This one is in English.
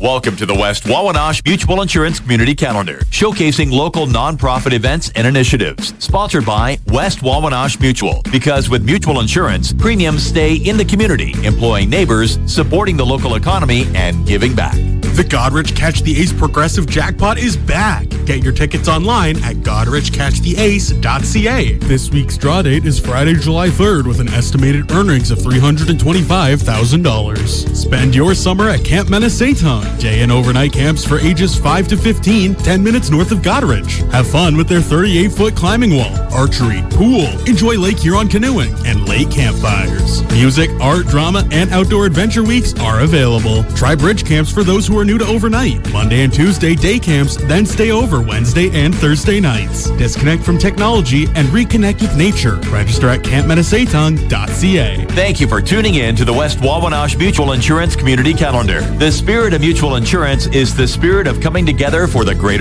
Welcome to the West Wawanosh Mutual Insurance Community Calendar, showcasing local nonprofit events and initiatives. Sponsored by West Wawanosh Mutual, because with mutual insurance, premiums stay in the community, employing neighbors, supporting the local economy, and giving back. The Godrich Catch the Ace Progressive Jackpot is back. Get your tickets online at godrichcatchtheace.ca. This week's draw date is Friday, July 3rd, with an estimated earnings of $325,000. Spend your summer at Camp Menasaytong. Day and overnight camps for ages 5 to 15, 10 minutes north of Godrich. Have fun with their 38-foot climbing wall, archery, pool, enjoy Lake Huron canoeing, and lake campfires. Music, art, drama, and outdoor adventure weeks are available. Try bridge camps for those who are new to overnight. Monday and Tuesday day camps, then stay over Wednesday and Thursday nights. Disconnect from technology and reconnect with nature. Register at campmenasaytong.ca. Thank you for tuning in to the West Wawanosh Mutual Insurance Community Calendar. The spirit of mutual insurance is the spirit of coming together for the greater